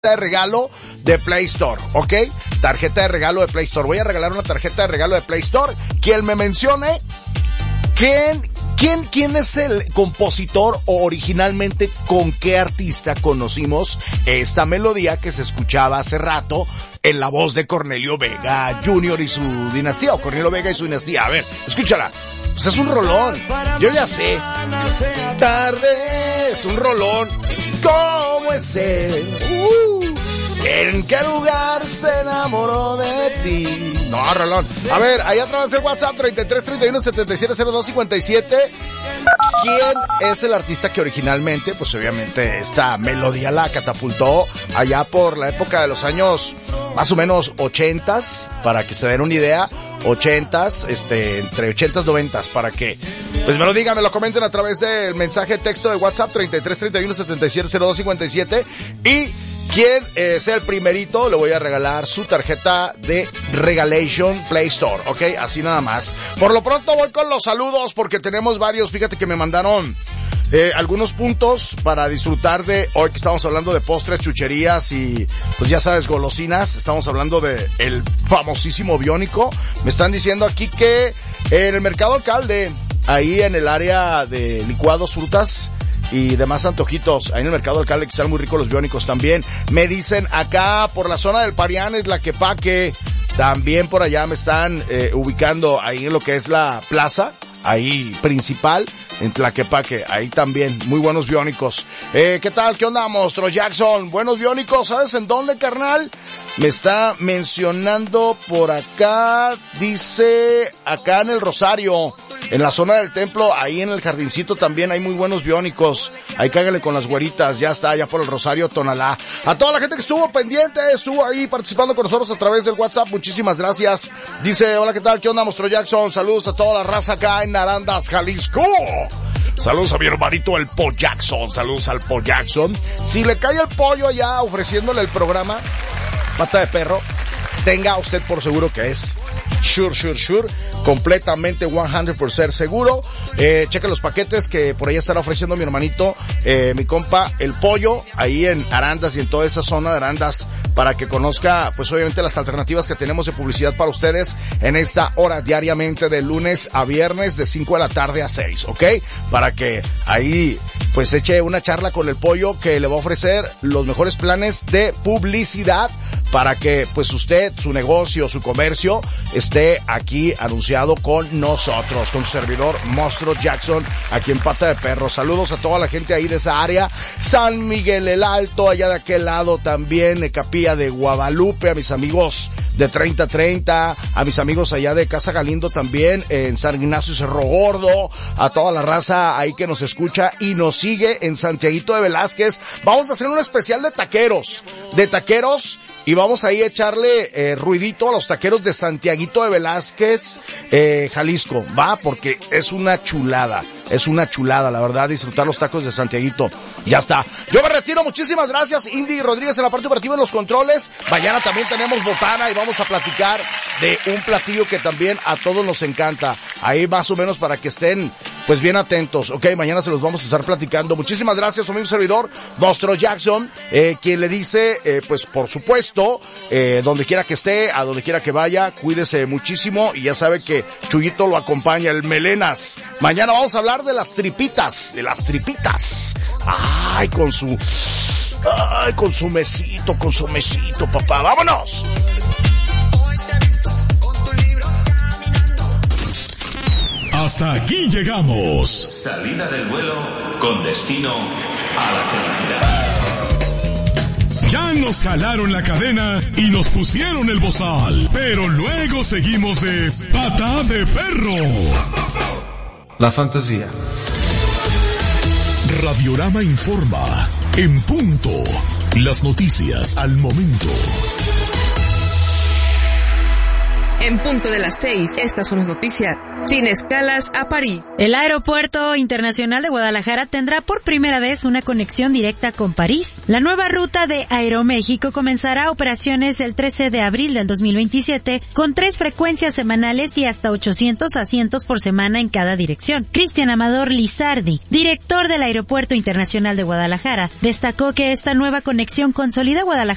de regalo de Play Store, ¿ok? Tarjeta de regalo de Play Store. Voy a regalar una tarjeta de regalo de Play Store. Quien me mencione, ¿quién es el compositor o originalmente con qué artista conocimos esta melodía que se escuchaba hace rato en la voz de Cornelio Vega Jr. y su dinastía, o Cornelio Vega y su dinastía? A ver, escúchala. Pues es un rolón. Yo ya sé. Tarde es un rolón. ¿Cómo es él? ¿En qué lugar se enamoró de ti? No, rolón. A ver, ahí a través del WhatsApp 3331770257. ¿Quién es el artista que originalmente, pues obviamente esta melodía la catapultó allá por la época de los años más o menos 80s, para que se den una idea, 80s, entre 80s y 90s, para que pues me lo digan, me lo comenten a través del mensaje de texto de WhatsApp 3331770257. Y quien sea el primerito, le voy a regalar su tarjeta de Regalation Play Store, ¿ok? Así nada más. Por lo pronto voy con los saludos porque tenemos varios. Fíjate que me mandaron algunos puntos para disfrutar de hoy que estamos hablando de postres, chucherías y pues ya sabes, golosinas. Estamos hablando de el famosísimo Biónico. Me están diciendo aquí que en el Mercado Alcalde, ahí en el área de licuados, frutas y demás antojitos, ahí en el Mercado Alcalde, que están muy ricos los Biónicos también. Me dicen acá por la zona del Parián, es Tlaquepaque, también por allá me están ubicando ahí en lo que es la plaza, ahí principal, en Tlaquepaque, ahí también, muy buenos Biónicos. ¿Qué tal? ¿Qué onda, Monstruo Jackson? Buenos Biónicos, ¿sabes en dónde, carnal? Me está mencionando por acá, dice, acá en el Rosario, en la zona del templo, ahí en el jardincito también hay muy buenos Biónicos. Ahí cágale con las güeritas, ya está, ya por el Rosario, Tonalá. A toda la gente que estuvo pendiente, estuvo ahí participando con nosotros a través del WhatsApp, muchísimas gracias. Dice, hola, ¿qué tal? ¿Qué onda, Monstruo Jackson? Saludos a toda la raza acá en Arandas, Jalisco. Saludos a mi hermanito el Po Jackson, saludos al Po Jackson. Si le cae el pollo allá ofreciéndole el programa, pata de perro, tenga usted por seguro que es sure, completamente 100% seguro. Cheque los paquetes que por ahí estará ofreciendo mi hermanito, mi compa, el pollo, ahí en Arandas y en toda esa zona de Arandas, para que conozca, pues obviamente las alternativas que tenemos de publicidad para ustedes en esta hora diariamente de lunes a viernes de 5 de la tarde a 6, ¿ok? Para que ahí, pues eche una charla con el pollo que le va a ofrecer los mejores planes de publicidad para que, pues usted, su negocio, su comercio, esté aquí anunciado con nosotros, con su servidor Monstruo Jackson, aquí en Pata de Perro. Saludos a toda la gente ahí de esa área, San Miguel el Alto, allá de aquel lado también, Capilla de Guadalupe, a mis amigos de 3030, a mis amigos allá de Casa Galindo también, en San Ignacio Cerro Gordo, a toda la raza ahí que nos escucha y nos sigue en Santiaguito de Velázquez. Vamos a hacer un especial de taqueros, y vamos ahí a echarle ruidito a los taqueros de Santiaguito de Velázquez, Jalisco, va, porque es una chulada, la verdad, disfrutar los tacos de Santiaguito. Ya está. Yo me retiro, muchísimas gracias, Indy Rodríguez en la parte operativa en los controles. Mañana también tenemos botana y vamos a platicar de un platillo que también a todos nos encanta. Ahí más o menos para que estén pues bien atentos, ok, mañana se los vamos a estar platicando. Muchísimas gracias, su amigo servidor, Monstruo Jackson, quien le dice, pues por supuesto, donde quiera que esté, a donde quiera que vaya, cuídese muchísimo y ya sabe que Chuyito lo acompaña, el Melenas. Mañana vamos a hablar de las tripitas, ay, con su mesito, papá, vámonos. Hasta aquí llegamos. Salida del vuelo con destino a la felicidad. Ya nos jalaron la cadena y nos pusieron el bozal, pero luego seguimos de Pata de Perro. La fantasía. Radiorama informa en punto. Las noticias al momento. En punto de las 6, estas son las noticias. Sin escalas a París. El Aeropuerto Internacional de Guadalajara tendrá por primera vez una conexión directa con París. La nueva ruta de Aeroméxico comenzará operaciones el 13 de abril del 2027 con 3 frecuencias semanales y hasta 800 asientos por semana en cada dirección. Cristian Amador Lizardi, director del Aeropuerto Internacional de Guadalajara, destacó que esta nueva conexión consolida Guadalajara